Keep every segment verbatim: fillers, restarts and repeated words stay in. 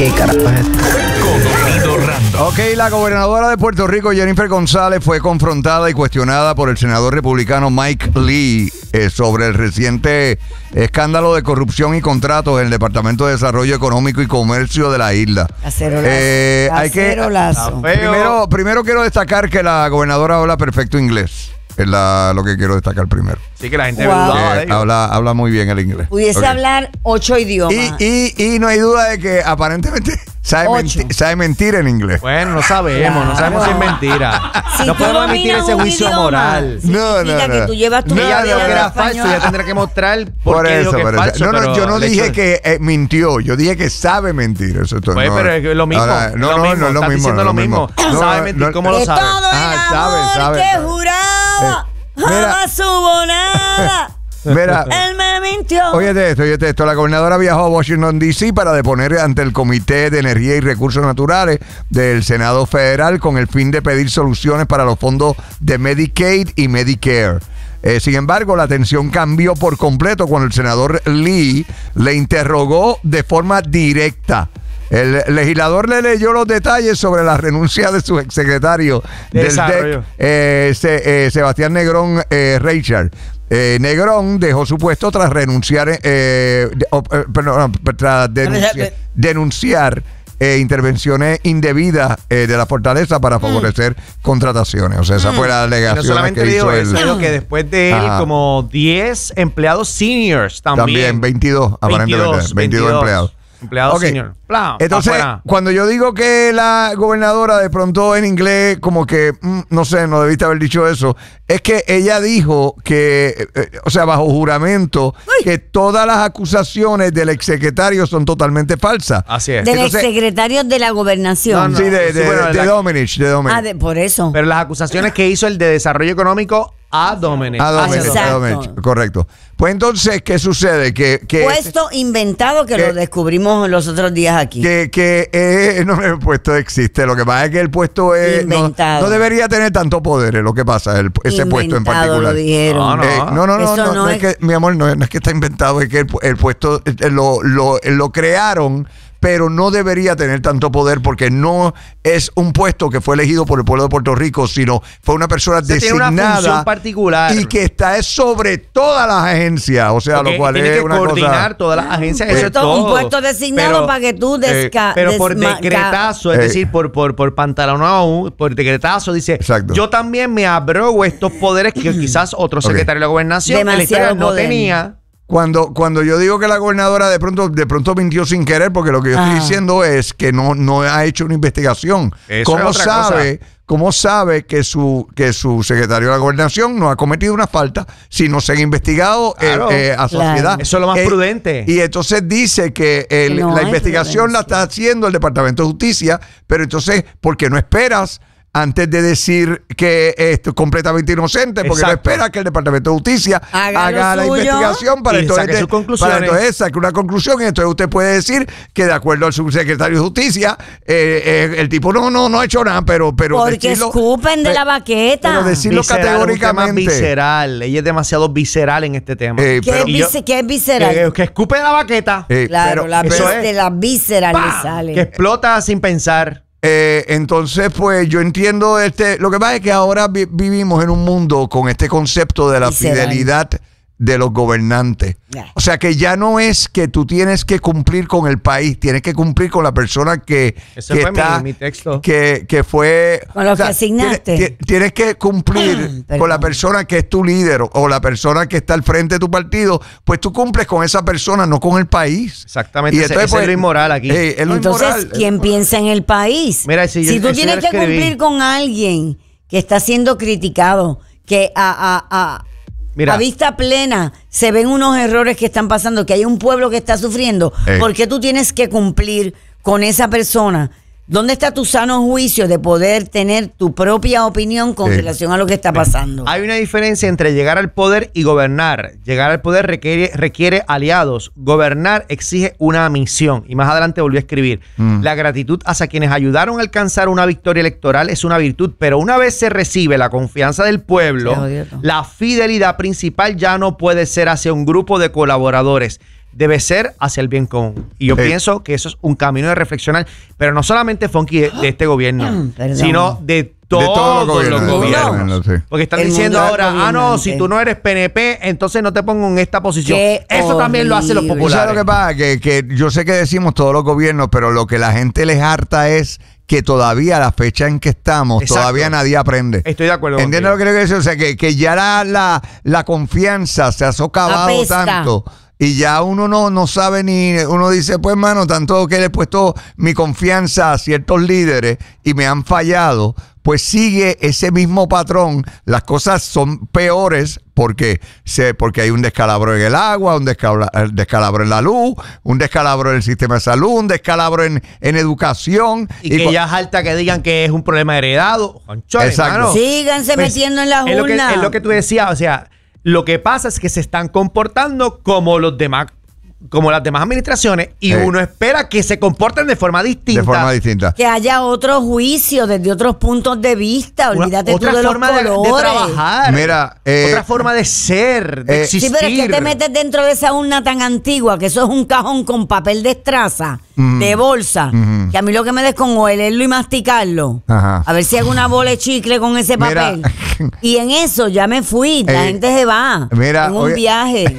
¿Qué carajo es esto? Contenido random. Ok, la gobernadora de Puerto Rico, Jennifer González, fue confrontada y cuestionada por el senador republicano Mike Lee eh, sobre el reciente escándalo de corrupción y contratos en el Departamento de Desarrollo Económico y Comercio de la isla. Cacerolazo. Eh, hay que, Cacerolazo. primero, primero quiero destacar que la gobernadora habla perfecto inglés. Es la, lo que quiero destacar primero. Sí, que la gente Wow. dudaba de Eh, ello. habla, habla muy bien el inglés. Pudiese Ok. hablar ocho idiomas. Y, y, y no hay duda de que aparentemente sabe, Ocho. menti- sabe mentir en inglés. Bueno, no sabemos, no sabemos si es mentira. Si no tú podemos emitir dominas ese un juicio idioma, moral. No, significa no, que no. tú llevas tu No, Ella dijo no, que no. era falso, ella tendrá que mostrar por, Por qué eso, dijo que por es eso. falso. No, no, pero yo no el dije hecho- que eh, mintió, yo dije que sabe mentir. Eso es todo. Pues, no, pero es lo mismo, ahora, no, lo no, mismo, no es lo estás mismo. diciendo no lo es mismo. No, Sabe no, mentir, no, ¿cómo de lo sabe? todo el Ah, amor sabe, sabe, que sabe. juraba, Eh, mira. jamás hubo nada. Mira, Él me mintió. óyete esto, óyete esto. La gobernadora viajó a Washington, D C para deponer ante el Comité de Energía y Recursos Naturales del Senado Federal con el fin de pedir soluciones para los fondos de Medicaid y Medicare. Eh, sin embargo, la atención cambió por completo cuando el senador Lee le interrogó de forma directa. El legislador le leyó los detalles sobre la renuncia de su exsecretario De del D E Desarrollo. C, eh, Se- eh, Sebastián Negrón eh, Richard. Eh, Negrón dejó su puesto tras renunciar, eh, de- oh, eh, perdón, no, tras denuncia- denunciar eh, intervenciones indebidas eh, de la fortaleza para favorecer contrataciones. O sea, esa fue la Y alegación no solamente que dijo hizo eso, él. dijo que después de él, Ajá. como diez empleados seniors también. También veintidós, aparentemente, veintidós empleados. Empleados Ok. senior. Plau, Entonces, afuera. cuando yo digo que la gobernadora de pronto en inglés, como que, mm, no sé, no debiste haber dicho eso, es que ella dijo que, eh, o sea, bajo juramento, que todas las acusaciones del exsecretario son totalmente falsas. Así es. Del entonces- exsecretario de la gobernación. No, no. Sí, de, Sí, de, bueno, de la- Domenech, de Domenech. Ah, de- por eso. Pero las acusaciones que hizo el de Desarrollo Económico a Domenech. A Domenech, Hacia- Exacto. a Domenech, correcto. Pues entonces, ¿qué sucede? Que, que, Puesto inventado que que- lo descubrimos los otros días aquí. que, que eh, no, el puesto existe. Lo que pasa es que el puesto es, no, Inventado. no debería tener tanto poder, es lo que pasa, el- ese puesto en Inventado, particular. lo dijeron. No, no. Eh, no, no, no, Eso no, no no es es- que, mi amor, no, es- no es que está inventado, es que el, el puesto eh, lo, lo, lo crearon, pero no debería tener tanto poder porque no es un puesto que fue elegido por el pueblo de Puerto Rico, sino fue una persona Se tiene una designada función particular. y que está es sobre todas las agencias, o sea, Porque lo cual tiene es que una coordinar cosa. todas las agencias, eso es Puesto- todo. un puesto designado Pero- para que tú desca Pero por desmaca- decretazo, es Eh. decir, por, por, por pantalonado, por decretazo, dice, Exacto. yo también me abrogo estos poderes que quizás otro Ok. secretario de la gobernación en la historia Demasiado no poder. tenía. Cuando, cuando yo digo que la gobernadora de pronto, de pronto mintió sin querer, porque lo que yo Ah. estoy diciendo es que no, no ha hecho una investigación. Eso ¿Cómo es otra sabe, cómo sabe que su, que su secretario de la gobernación no ha cometido una falta si no se ha investigado eh, Claro. eh, a Claro. sociedad? Eso es lo más Eh, prudente. Y entonces dice que el- Que no la hay investigación la prudencia. está haciendo el Departamento de Justicia, pero entonces, ¿por qué no esperas antes de decir que es completamente inocente? Porque no Exacto. espera que el Departamento de Justicia Haga haga, lo la suyo investigación para y entonces, saque sus conclusiones. para entonces saque una conclusión y entonces usted puede decir que de acuerdo al subsecretario de Justicia, eh, eh, el tipo no, no, no ha hecho nada, pero, pero Porque decirlo- escupen de pe- la baqueta. pero decirlo Visceral, un tema categóricamente. visceral. Ella es demasiado visceral en este tema. Eh, ¿Qué, pero- es Y yo- vis- qué es visceral? Que, que escupe de la baqueta. Eh, claro, pero la eso vis- es- de la vísceras le ¡Pam! sale. Que explota sin pensar. Eh, entonces, pues yo entiendo este. Lo que pasa es que ahora vi- vivimos en un mundo con este concepto de la Visceral. fidelidad de los gobernantes. Yeah. O sea que ya no es que tú tienes que cumplir con el país, tienes que cumplir con la persona que, Ese que fue mi- está, mi texto. que, que fue Con lo que asignaste. Tienes, tienes que cumplir Perdón. con la persona que es tu líder o la persona que está al frente de tu partido, pues tú cumples con esa persona, no con el país. Exactamente, ese- ese es lo inmoral aquí. eh, es lo Entonces, inmoral. ¿quién piensa en el país? Mira, si yo- tú eso tienes yo que escribí. cumplir con alguien que está siendo criticado, que a, a, a, Mira. a vista plena se ven unos errores que están pasando, que hay un pueblo que está sufriendo, Eh. ¿por qué tú tienes que cumplir con esa persona? ¿Dónde está tu sano juicio de poder tener tu propia opinión con Eh. relación a lo que está pasando? Hay una diferencia entre llegar al poder y gobernar. Llegar al poder requiere, requiere aliados. Gobernar exige una misión. Y más adelante volvió a escribir. Mm. La gratitud hacia quienes ayudaron a alcanzar una victoria electoral es una virtud, pero una vez se recibe la confianza del pueblo, Se jodió todo. la fidelidad principal ya no puede ser hacia un grupo de colaboradores. debe ser hacia el bien común. Y yo Sí. pienso que eso es un camino de reflexionar, pero no solamente Funky de, de este gobierno, Perdón. sino de todos, todos los los gobiernos, gobiernos. sí. Porque están El diciendo mundo ahora, ah, no, gobernante. si tú no eres P N P, entonces no te pongo en esta posición. Qué Eso también lo hacen los horrible. ¿Tú sabes populares. lo que pasa? Que, que yo sé que decimos todos los gobiernos, pero lo que la gente les harta es que todavía a la fecha en que estamos, Exacto. todavía nadie aprende. Estoy de acuerdo ¿Entiendes lo contigo. que quiero decir? O sea, que, que ya la, la, la confianza se ha socavado Apesta. tanto. Y ya uno no, no sabe ni, uno dice, pues mano, tanto que le he puesto mi confianza a ciertos líderes y me han fallado, pues sigue ese mismo patrón. Las cosas son peores porque, se, porque hay un descalabro en el agua, un descalabro, descalabro en la luz, un descalabro en el sistema de salud, un descalabro en, en educación. Y, que cua- ya es alta que digan que es un problema heredado. Concho, Exacto. hermano. Síganse Pues, metiendo en la es lo, que, urna. es lo que tú decías, o sea, lo que pasa es que se están comportando como los demás, como las demás administraciones, y Sí. uno espera que se comporten de forma distinta. de forma distinta. Que haya otro juicio desde otros puntos de vista. Una- Olvídate tú otra de los forma de, de colores. trabajar. Mira, eh, otra forma de ser, de eh, existir. Sí, pero es que te metes dentro de esa urna tan antigua que eso es un cajón con papel de estraza, Mm. de bolsa, Mm. que a mí lo que me des con olerlo y masticarlo. Ajá. A ver si hago una bola de chicle con ese Mira. papel. Y en eso ya me fui. La Eh, gente se va. mira, en un oye- viaje.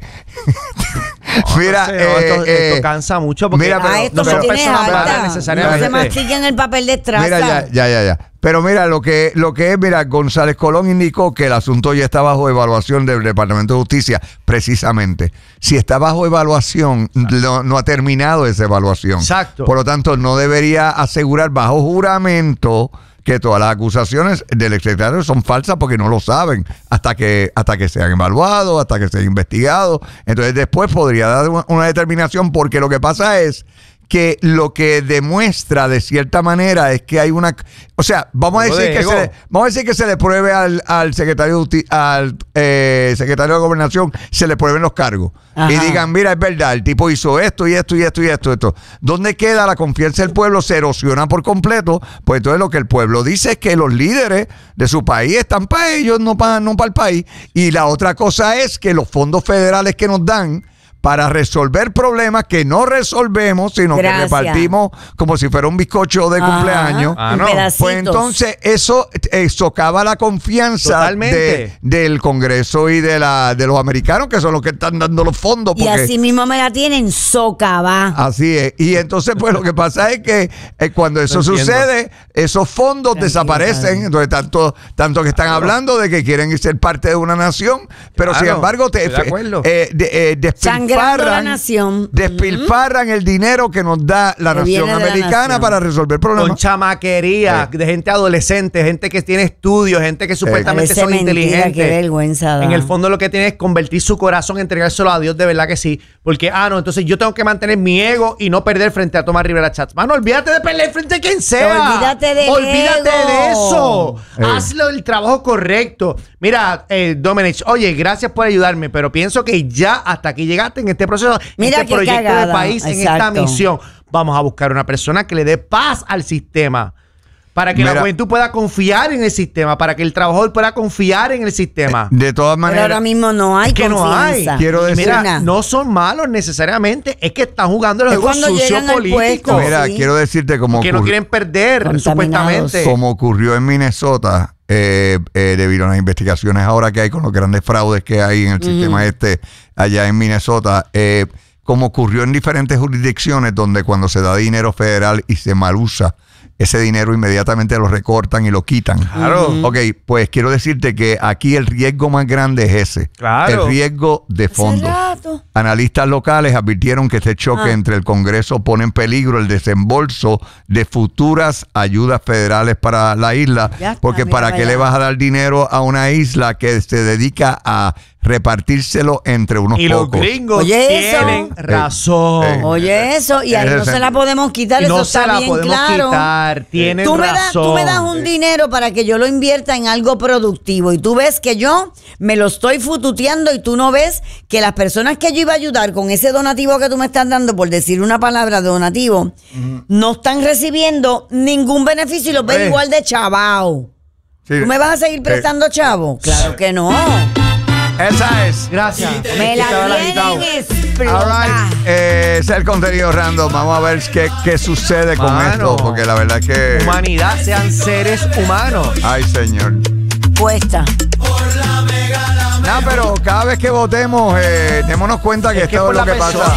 Mira, No sé, no, eh, esto, eh, esto cansa mucho porque mira, pero- ah, esto no me son tiene personas malas harta. No necesariamente. se mastiquen el papel de estraza. Mira, ya, ya, ya, ya. Pero mira, lo que, lo que es, mira, González Colón indicó que el asunto ya está bajo evaluación del Departamento de Justicia, precisamente. Si está bajo evaluación, no, no ha terminado esa evaluación. Exacto. Por lo tanto, no debería asegurar bajo juramento que todas las acusaciones del exsecretario son falsas porque no lo saben hasta que hasta que sean evaluados, hasta que sean investigados. Entonces después podría dar una, una determinación, porque lo que pasa es que lo que demuestra de cierta manera es que hay una, o sea, vamos a Algo decir de que ego. se le, vamos a decir que se le pruebe al, al secretario de Justi- al eh, secretario de Gobernación, se le prueben los cargos. Ajá. Y digan, mira, es verdad, el tipo hizo esto y esto y esto y esto, esto. ¿Dónde queda la confianza del pueblo? Se erosiona por completo. Pues entonces lo que el pueblo dice es que los líderes de su país están para ellos, no para no para el país. Y la otra cosa es que los fondos federales que nos dan para resolver problemas que no resolvemos, sino Gracias. que repartimos como si fuera un bizcocho de Ajá, cumpleaños. Ah, en no. pedacitos. Pues entonces eso eh, socava la confianza Totalmente. de- del Congreso y de la de los americanos, que son los que están dando los fondos. Y Porque así mismo me la tienen socavá. así es. Y entonces, pues lo que pasa es que eh, cuando eso Lo entiendo. sucede, esos fondos Tranquilo, desaparecen. padre. Entonces, tanto, tanto que están hablando de que quieren ser parte de una nación, pero Claro, sin embargo, te, estoy de acuerdo. eh, de- eh, Sangrando la despilfarran, nación. despilfarran el dinero que nos da la Que nación viene de la americana nación. para resolver con problemas. chamaquería Sí. de gente adolescente, gente que tiene estudios, gente que supuestamente Parece son mentira, inteligentes. qué vergüenza da. En el fondo lo que tiene es convertir su corazón, entregárselo a Dios, de verdad que sí. Porque, ah, no, entonces yo tengo que mantener mi ego y no perder frente a Tomás Rivera Chats. Mano, olvídate de perder frente a quien sea. Olvídate del Olvídate ego. de eso. Eh. Hazlo el trabajo correcto. Mira, eh, Domenech, oye, gracias por ayudarme, pero pienso que ya hasta aquí llegaste en este proceso, Mira en este qué proyecto de cagada. país, en esta Exacto. misión. Vamos a buscar una persona que le dé paz al sistema. Para que la Mira. juventud pueda confiar en el sistema, para que el trabajador pueda confiar en el sistema. De todas Pero maneras, ahora mismo no hay Es que no hay. confianza. Quiero Y decir- mira, Nada. no son malos necesariamente, es que están jugando los Es juegos cuando sucios llegan al políticos. puesto. mira, sí. quiero decirte como Que no quieren perder, Contaminados. supuestamente. como ocurrió en Minnesota, eh, eh, debido a las investigaciones ahora que hay con los grandes fraudes que hay en el sistema este allá en Minnesota, eh, como ocurrió en diferentes jurisdicciones donde cuando se da dinero federal y se malusa, ese dinero inmediatamente lo recortan y lo quitan. Claro. Ok, pues quiero decirte que aquí el riesgo más grande es ese. Claro. El riesgo de Hace fondos. rato. Analistas locales advirtieron que este choque Ah. entre el Congreso pone en peligro el desembolso de futuras ayudas federales para la isla, Ya está, porque mira ¿para para qué allá. le vas a dar dinero a una isla que se dedica a repartírselo entre unos Y los pocos? gringos Oye, eso. tienen razón. Eh, Oye, eso, y ahí Ese no se sen- la podemos quitar, Y eso no está se la bien podemos claro. quitar, tienen tú me das, razón. tú me das un dinero para que yo lo invierta en algo productivo y tú ves que yo me lo estoy fututeando y tú no ves que las personas que yo iba a ayudar con ese donativo que tú me estás dando, por decir una palabra de donativo, no están recibiendo ningún beneficio y los ves Eh. igual de chavao. Sí. ¿Tú me vas a seguir prestando chavo? Claro que no. Esa es. Gracias. Me Te la la quitado. tienen es explota. All right. Eh, ese es el contenido random. Vamos a ver qué, qué sucede con Mano. esto. Porque la verdad es que. Humanidad, sean seres humanos. Ay, señor. Cuesta. No, pero cada vez que votemos, eh, démonos cuenta que Es que esto por es lo la que persona. pasa.